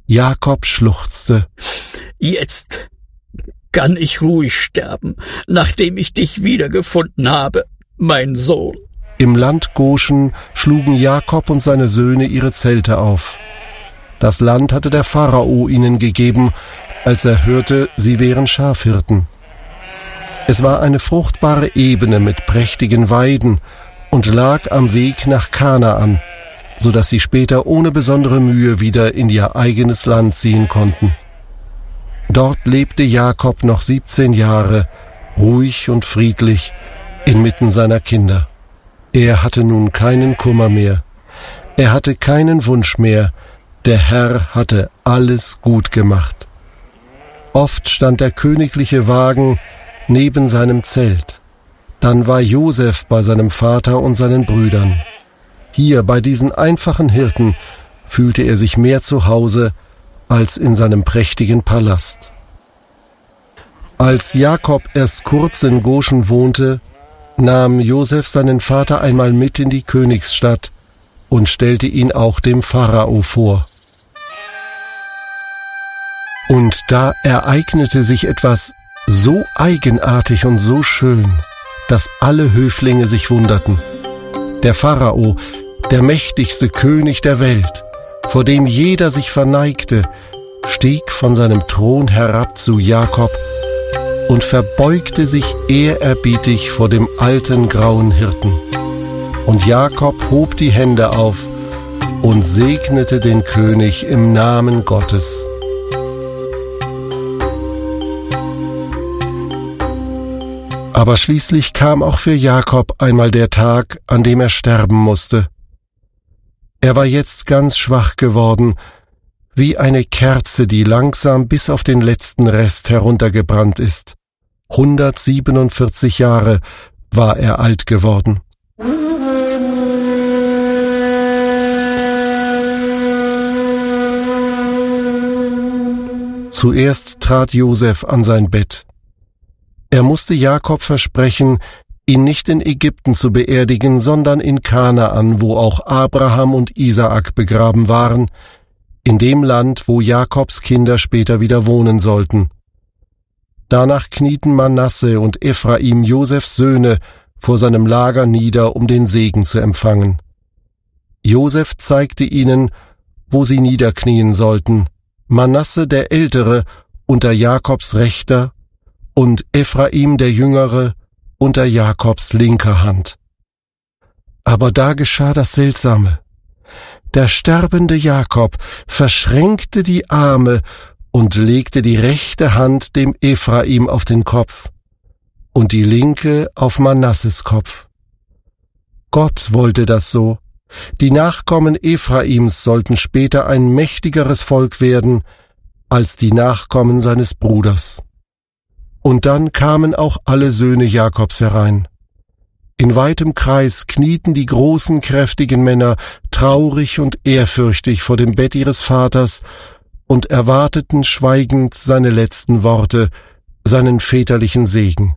Jakob schluchzte. Jetzt kann ich ruhig sterben, nachdem ich dich wiedergefunden habe, mein Sohn. Im Land Goschen schlugen Jakob und seine Söhne ihre Zelte auf. Das Land hatte der Pharao ihnen gegeben, als er hörte, sie wären Schafhirten. Es war eine fruchtbare Ebene mit prächtigen Weiden und lag am Weg nach Kanaan, so dass sie später ohne besondere Mühe wieder in ihr eigenes Land ziehen konnten. Dort lebte Jakob noch 17 Jahre, ruhig und friedlich, inmitten seiner Kinder. Er hatte nun keinen Kummer mehr. Er hatte keinen Wunsch mehr. Der Herr hatte alles gut gemacht. Oft stand der königliche Wagen neben seinem Zelt. Dann war Josef bei seinem Vater und seinen Brüdern. Hier bei diesen einfachen Hirten fühlte er sich mehr zu Hause als in seinem prächtigen Palast. Als Jakob erst kurz in Goschen wohnte, nahm Josef seinen Vater einmal mit in die Königsstadt und stellte ihn auch dem Pharao vor. Und da ereignete sich etwas so eigenartig und so schön, dass alle Höflinge sich wunderten. Der Pharao, der mächtigste König der Welt, vor dem jeder sich verneigte, stieg von seinem Thron herab zu Jakob und verbeugte sich ehrerbietig vor dem alten grauen Hirten. Und Jakob hob die Hände auf und segnete den König im Namen Gottes. Aber schließlich kam auch für Jakob einmal der Tag, an dem er sterben musste. Er war jetzt ganz schwach geworden, wie eine Kerze, die langsam bis auf den letzten Rest heruntergebrannt ist. 147 Jahre war er alt geworden. Zuerst trat Josef an sein Bett. Er musste Jakob versprechen, ihn nicht in Ägypten zu beerdigen, sondern in Kanaan, wo auch Abraham und Isaak begraben waren, in dem Land, wo Jakobs Kinder später wieder wohnen sollten. Danach knieten Manasse und Ephraim, Josefs Söhne, vor seinem Lager nieder, um den Segen zu empfangen. Josef zeigte ihnen, wo sie niederknien sollten, Manasse der Ältere unter Jakobs rechter und Ephraim der Jüngere unter Jakobs linker Hand. Aber da geschah das Seltsame. Der sterbende Jakob verschränkte die Arme und legte die rechte Hand dem Ephraim auf den Kopf und die linke auf Manasses Kopf. Gott wollte das so. Die Nachkommen Ephraims sollten später ein mächtigeres Volk werden als die Nachkommen seines Bruders. Und dann kamen auch alle Söhne Jakobs herein. In weitem Kreis knieten die großen, kräftigen Männer traurig und ehrfürchtig vor dem Bett ihres Vaters und erwarteten schweigend seine letzten Worte, seinen väterlichen Segen.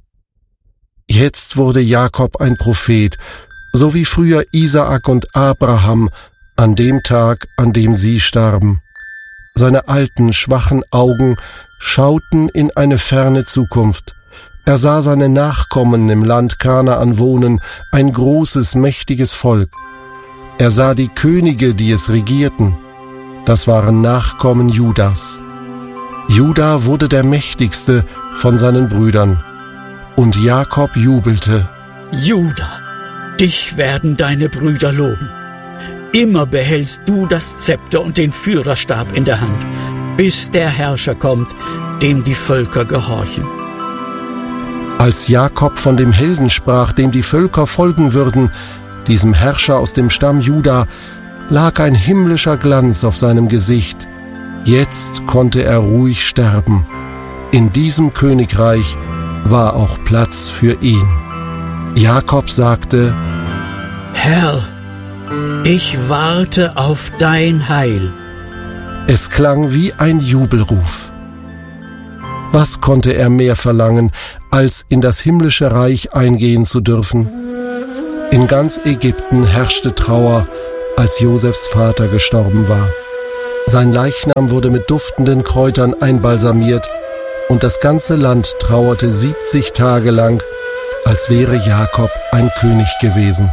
Jetzt wurde Jakob ein Prophet, so wie früher Isaak und Abraham an dem Tag, an dem sie starben. Seine alten, schwachen Augen schauten in eine ferne Zukunft. Er sah seine Nachkommen im Land Kanaan wohnen, ein großes, mächtiges Volk. Er sah die Könige, die es regierten. Das waren Nachkommen Judas. Juda wurde der mächtigste von seinen Brüdern. Und Jakob jubelte. Juda, dich werden deine Brüder loben. Immer behältst du das Zepter und den Führerstab in der Hand, bis der Herrscher kommt, dem die Völker gehorchen. Als Jakob von dem Helden sprach, dem die Völker folgen würden, diesem Herrscher aus dem Stamm Juda, lag ein himmlischer Glanz auf seinem Gesicht. Jetzt konnte er ruhig sterben. In diesem Königreich war auch Platz für ihn. Jakob sagte: Herr, ich warte auf dein Heil. Es klang wie ein Jubelruf. Was konnte er mehr verlangen, als in das himmlische Reich eingehen zu dürfen? In ganz Ägypten herrschte Trauer, als Josefs Vater gestorben war. Sein Leichnam wurde mit duftenden Kräutern einbalsamiert und das ganze Land trauerte 70 Tage lang, als wäre Jakob ein König gewesen.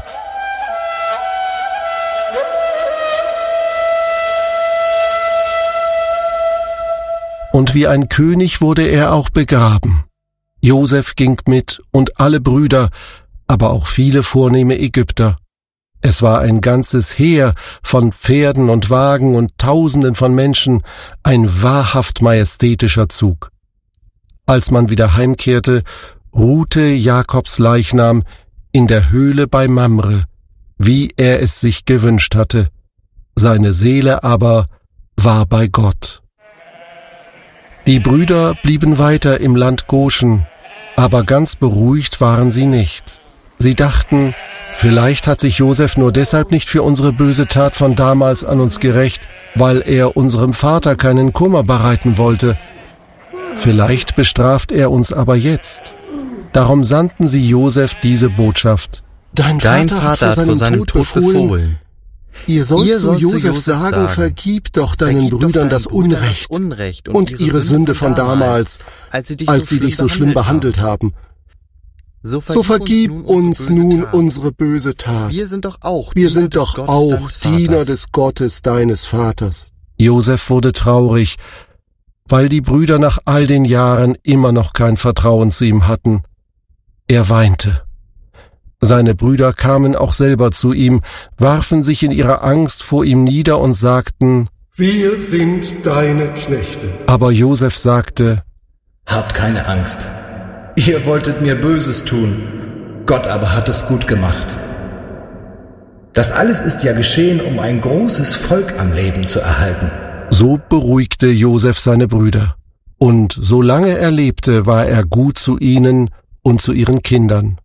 Und wie ein König wurde er auch begraben. Josef ging mit und alle Brüder, aber auch viele vornehme Ägypter. Es war ein ganzes Heer von Pferden und Wagen und Tausenden von Menschen, ein wahrhaft majestätischer Zug. Als man wieder heimkehrte, ruhte Jakobs Leichnam in der Höhle bei Mamre, wie er es sich gewünscht hatte. Seine Seele aber war bei Gott. Die Brüder blieben weiter im Land Goschen, aber ganz beruhigt waren sie nicht. Sie dachten, vielleicht hat sich Josef nur deshalb nicht für unsere böse Tat von damals an uns gerächt, weil er unserem Vater keinen Kummer bereiten wollte. Vielleicht bestraft er uns aber jetzt. Darum sandten sie Josef diese Botschaft. Dein Vater hat vor seinem Tod befohlen. Ihr sollt zu Josef sagen, vergib doch deinen Brüdern das Unrecht und ihre Sünde von damals, als sie dich so schlimm behandelt haben. So vergib uns nun unsere böse Tat. Wir sind doch auch Diener des Gottes deines Vaters. Josef wurde traurig, weil die Brüder nach all den Jahren immer noch kein Vertrauen zu ihm hatten. Er weinte. Seine Brüder kamen auch selber zu ihm, warfen sich in ihrer Angst vor ihm nieder und sagten, wir sind deine Knechte. Aber Josef sagte, habt keine Angst. Ihr wolltet mir Böses tun, Gott aber hat es gut gemacht. Das alles ist ja geschehen, um ein großes Volk am Leben zu erhalten. So beruhigte Josef seine Brüder. Und solange er lebte, war er gut zu ihnen und zu ihren Kindern.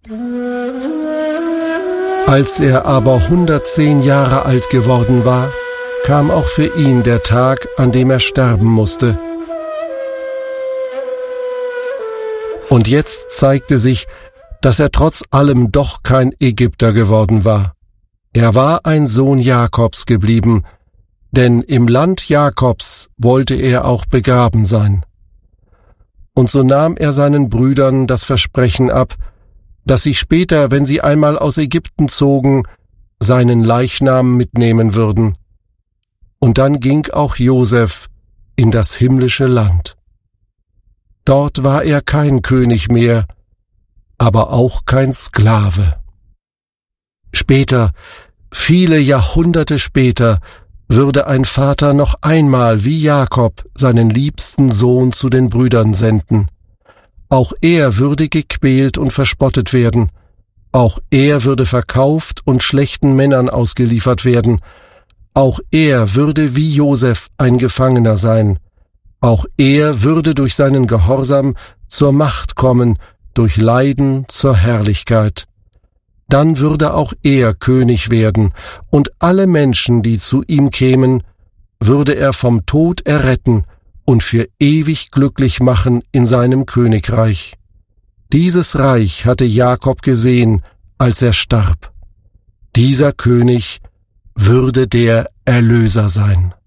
Als er aber 110 Jahre alt geworden war, kam auch für ihn der Tag, an dem er sterben musste. Und jetzt zeigte sich, dass er trotz allem doch kein Ägypter geworden war. Er war ein Sohn Jakobs geblieben, denn im Land Jakobs wollte er auch begraben sein. Und so nahm er seinen Brüdern das Versprechen ab, dass sie später, wenn sie einmal aus Ägypten zogen, seinen Leichnam mitnehmen würden. Und dann ging auch Josef in das himmlische Land. Dort war er kein König mehr, aber auch kein Sklave. Später, viele Jahrhunderte später, würde ein Vater noch einmal wie Jakob seinen liebsten Sohn zu den Brüdern senden. Auch er würde gequält und verspottet werden. Auch er würde verkauft und schlechten Männern ausgeliefert werden. Auch er würde wie Josef ein Gefangener sein. Auch er würde durch seinen Gehorsam zur Macht kommen, durch Leiden zur Herrlichkeit. Dann würde auch er König werden, und alle Menschen, die zu ihm kämen, würde er vom Tod erretten und für ewig glücklich machen in seinem Königreich. Dieses Reich hatte Jakob gesehen, als er starb. Dieser König würde der Erlöser sein.